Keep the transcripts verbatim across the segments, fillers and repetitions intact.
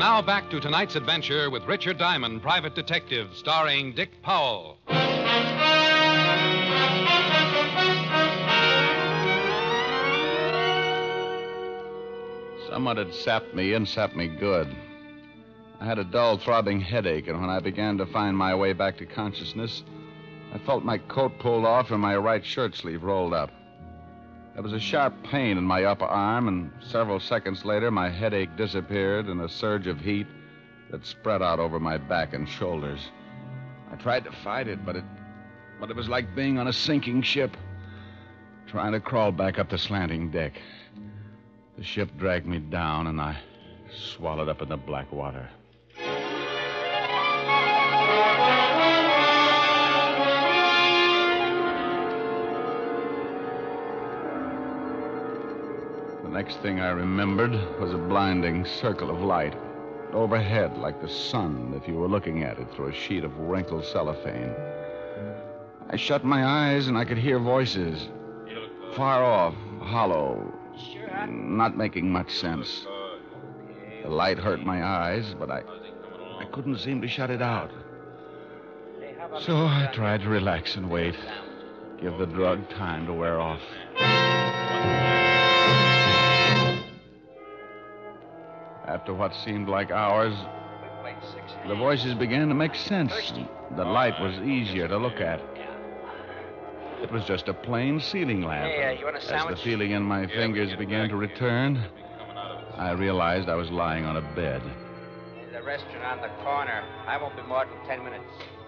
now back to tonight's adventure with Richard Diamond, Private Detective, starring Dick Powell. Someone had sapped me and sapped me good. I had a dull, throbbing headache, and when I began to find my way back to consciousness, I felt my coat pulled off and my right shirt sleeve rolled up. There was a sharp pain in my upper arm, and several seconds later, my headache disappeared in a surge of heat that spread out over my back and shoulders. I tried to fight it, but it, but it was like being on a sinking ship, trying to crawl back up the slanting deck. The ship dragged me down, and I swallowed up in the black water. The next thing I remembered was a blinding circle of light overhead, like the sun if you were looking at it through a sheet of wrinkled cellophane. I shut my eyes and I could hear voices, far off, hollow, not making much sense. The light hurt my eyes, but I, I couldn't seem to shut it out. So I tried to relax and wait, give the drug time to wear off. After what seemed like hours, the voices began to make sense. The light was easier to look at. It was just a plain ceiling lamp. Hey, uh, you want a As sandwich? the feeling in my fingers began to return, I realized I was lying on a bed. There's a restaurant on the corner. I won't be more than ten minutes.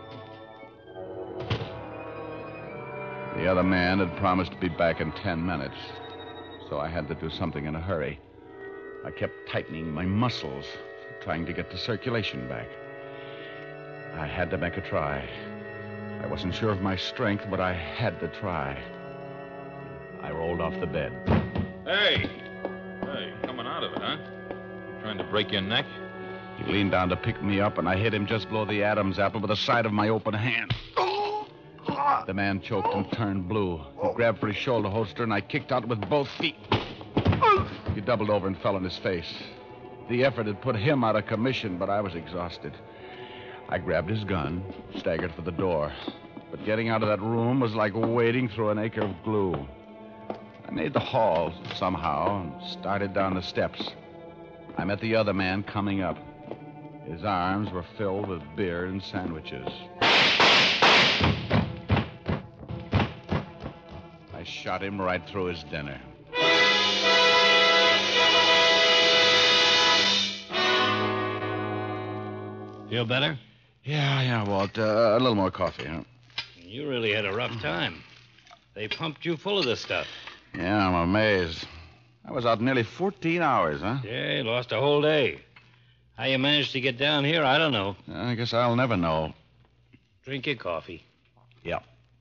The other man had promised to be back in ten minutes, so I had to do something in a hurry. I kept tightening my muscles, trying to get the circulation back. I had to make a try. I wasn't sure of my strength, but I had to try. I rolled off the bed. Hey! Hey, coming out of it, huh? You trying to break your neck? He leaned down to pick me up, and I hit him just below the Adam's apple with the side of my open hand. The man choked and turned blue. He grabbed for his shoulder holster, and I kicked out with both feet. He doubled over and fell on his face. The effort had put him out of commission, but I was exhausted. I grabbed his gun, staggered for the door. But getting out of that room was like wading through an acre of glue. I made the hall somehow and started down the steps. I met the other man coming up. His arms were filled with beer and sandwiches. I shot him right through his dinner. Feel better? Yeah, yeah, Walt. Uh, a little more coffee, huh? You really had a rough time. They pumped you full of this stuff. Yeah, I'm amazed. I was out nearly fourteen hours, huh? Yeah, you lost a whole day. How you managed to get down here, I don't know. I guess I'll never know. Drink your coffee. Yeah.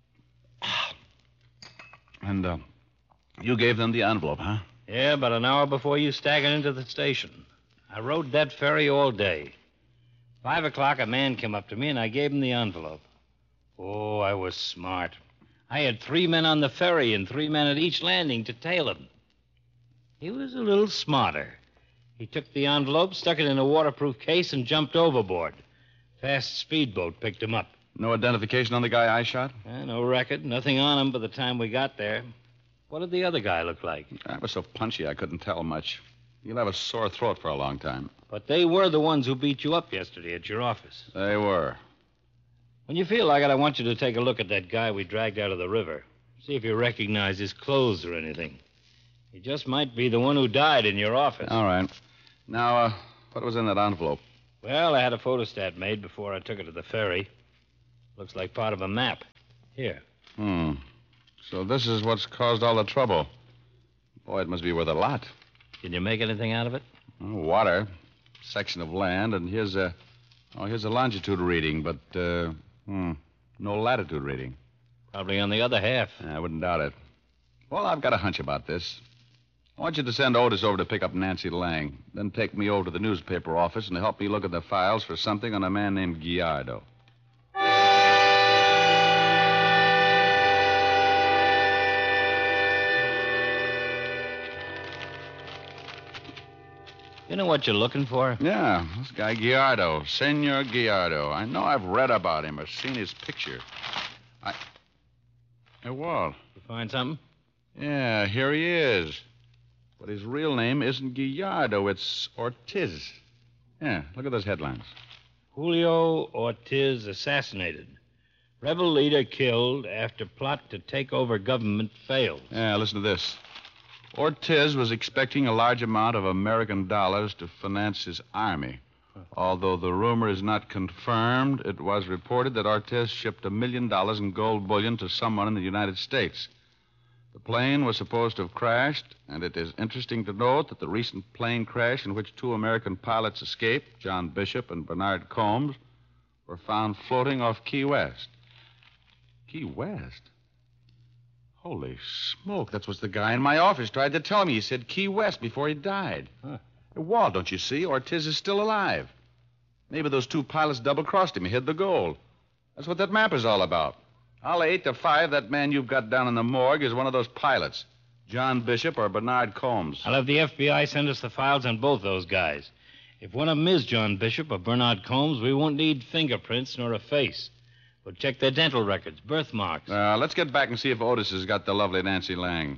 And, uh, you gave them the envelope, huh? Yeah, about an hour before you staggered into the station. I rode that ferry all day. Five o'clock, a man came up to me, and I gave him the envelope. Oh, I was smart. I had three men on the ferry and three men at each landing to tail him. He was a little smarter. He took the envelope, stuck it in a waterproof case, and jumped overboard. Fast speedboat picked him up. No identification on the guy I shot? Eh, no record, nothing on him by the time we got there. What did the other guy look like? I was so punchy I couldn't tell much. You'll have a sore throat for a long time. But they were the ones who beat you up yesterday at your office. They were. When you feel like it, I want you to take a look at that guy we dragged out of the river. See if you recognize his clothes or anything. He just might be the one who died in your office. All right. Now, uh, what was in that envelope? Well, I had a photostat made before I took it to the ferry. Looks like part of a map. Here. Hmm. So this is what's caused all the trouble. Boy, it must be worth a lot. Can you make anything out of it? Oh, water, section of land, and here's a, oh, here's a longitude reading, but, uh, hmm, no latitude reading. Probably on the other half. I wouldn't doubt it. Well, I've got a hunch about this. I want you to send Otis over to pick up Nancy Lang, then take me over to the newspaper office and help me look at the files for something on a man named Guiardo. You know what you're looking for? Yeah, this guy Gallardo, Senor Gallardo. I know I've read about him or seen his picture. I... Hey, Walt. You find something? Yeah, here he is. But his real name isn't Gallardo, it's Ortiz. Yeah, look at those headlines. Julio Ortiz assassinated. Rebel leader killed after plot to take over government fails. Yeah, listen to this. Ortiz was expecting a large amount of American dollars to finance his army. Although the rumor is not confirmed, it was reported that Ortiz shipped a million dollars in gold bullion to someone in the United States. The plane was supposed to have crashed, and it is interesting to note that the recent plane crash in which two American pilots escaped, John Bishop and Bernard Combs, were found floating off Key West. Key West? Holy smoke, that's what the guy in my office tried to tell me. He said Key West before he died. Huh. Hey, Walt, don't you see? Ortiz is still alive. Maybe those two pilots double-crossed him. He hid the gold. That's what that map is all about. I'll lay eight to five that man you've got down in the morgue is one of those pilots. John Bishop or Bernard Combs. I'll have the F B I send us the files on both those guys. If one of them is John Bishop or Bernard Combs, we won't need fingerprints nor a face. We'll check their dental records, birthmarks. Uh, let's get back and see if Otis has got the lovely Nancy Lang.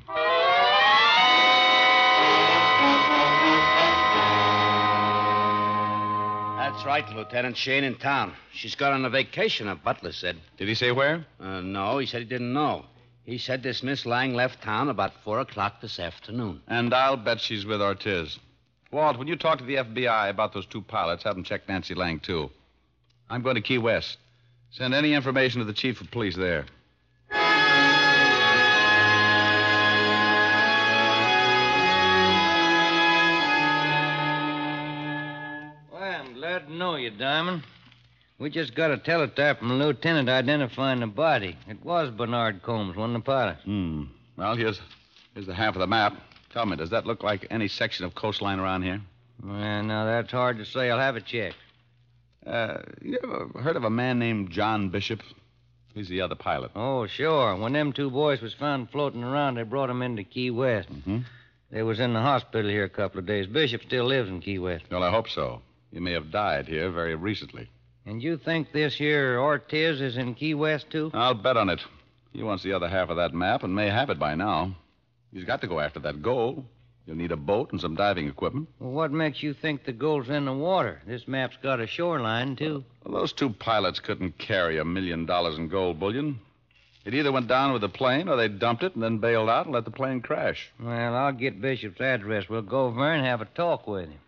That's right, Lieutenant. She ain't in town. She's gone on a vacation, a butler said. Did he say where? Uh, no, he said he didn't know. He said this Miss Lang left town about four o'clock this afternoon. And I'll bet she's with Ortiz. Walt, when you talk to the F B I about those two pilots, have them check Nancy Lang, too. I'm going to Key West. Send any information to the chief of police there. Glad to know you, Diamond. We just got a teletype from a lieutenant identifying the body. It was Bernard Combs, one of the pilots. Hmm. Well, here's, here's the half of the map. Tell me, does that look like any section of coastline around here? Well, now, that's hard to say. I'll have it checked. Uh, you ever heard of a man named John Bishop? He's the other pilot. Oh, sure. When them two boys was found floating around, they brought them into Key West. Mm-hmm. They was in the hospital here a couple of days. Bishop still lives in Key West. Well, I hope so. He may have died here very recently. And you think this here Ortiz is in Key West, too? I'll bet on it. He wants the other half of that map and may have it by now. He's got to go after that gold. You'll need a boat and some diving equipment. Well, what makes you think the gold's in the water? This map's got a shoreline, too. Well, those two pilots couldn't carry a million dollars in gold bullion. It either went down with the plane or they dumped it and then bailed out and let the plane crash. Well, I'll get Bishop's address. We'll go over and have a talk with him.